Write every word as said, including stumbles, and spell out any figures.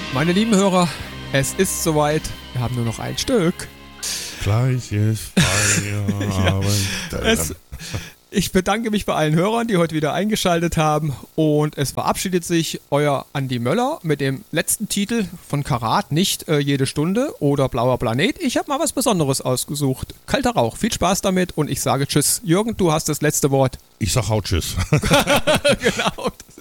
Meine lieben Hörer, es ist soweit. Wir haben nur noch ein Stück. Gleich ist Feierabend. Ja, es, ich bedanke mich bei allen Hörern, die heute wieder eingeschaltet haben. Und es verabschiedet sich euer Andi Möller mit dem letzten Titel von Karat, nicht äh, jede Stunde oder Blauer Planet. Ich habe mal was Besonderes ausgesucht. Kalter Rauch. Viel Spaß damit und ich sage Tschüss. Jürgen, du hast das letzte Wort. Ich sag auch Tschüss. Genau.